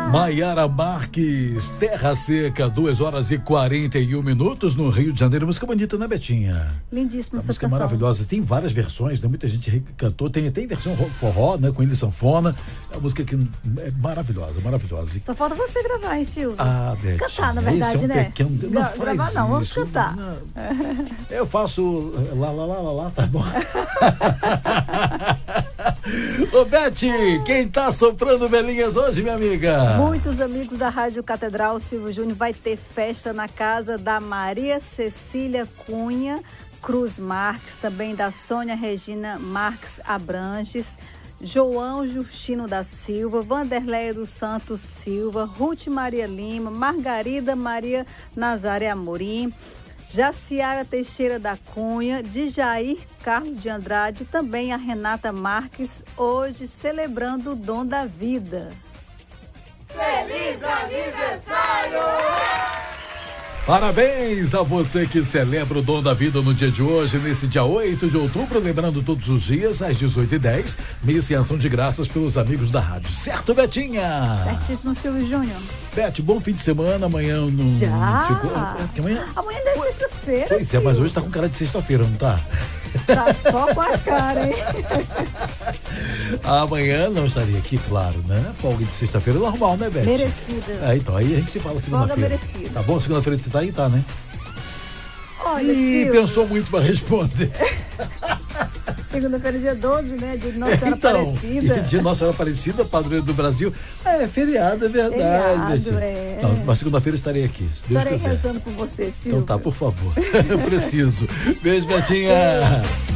Maiara Marques, Terra Seca, 2h41 no Rio de Janeiro. Música bonita, né, Betinha? Lindíssima essa música canção. Maravilhosa. Tem várias versões, né? Muita gente cantou. Tem versão forró, né? Com ele sanfona. É uma música que é maravilhosa, maravilhosa. Só falta você gravar, hein, Silvio? Ah, Betinha. Cantar, na verdade, esse é um né? Pequeno... Não faz gravar não, vamos isso. cantar. Não. Eu faço lá, tá bom. Ô, Bete, quem tá soprando velhinhas hoje, minha amiga? Muitos amigos da Rádio Catedral, Silvio Júnior, vai ter festa na casa da Maria Cecília Cunha Cruz Marques, também da Sônia Regina Marques Abranges, João Justino da Silva, Vanderleia dos Santos Silva, Ruth Maria Lima, Margarida Maria Nazaré Amorim, Jaciara Teixeira da Cunha, de Jair Carlos de Andrade, também a Renata Marques, hoje celebrando o dom da vida. Feliz aniversário! Parabéns a você que celebra o dom da vida no dia de hoje, nesse dia 8 de outubro, lembrando todos os dias, às 18h10, missa e ação de graças pelos amigos da rádio. Certo, Betinha? Certíssimo, Silvio Júnior. Bete, bom fim de semana, amanhã não... Já? Ficou... Amanhã é sexta-feira, Pois é, mas hoje tá com cara de sexta-feira, não tá? Tá só com a cara, hein? Amanhã não estaria aqui, claro, né? Folga de sexta-feira normal, né, Bete? Merecida. Então, aí a gente se fala segunda-feira. Folga merecida. Tá bom? Segunda-feira você tá aí, tá, né? Olha, Ih, Silvio, pensou muito pra responder. segunda-feira, dia 12, né? Dia de Nossa Senhora Então, Aparecida. dia Nossa Senhora Aparecida, padroeira do Brasil. É feriado, é verdade. Feriado, é. Não, mas segunda-feira estarei aqui, se Deus Estarei quiser. rezando por você, Silvio. Então tá, por favor. Eu preciso. Beijo, Betinha.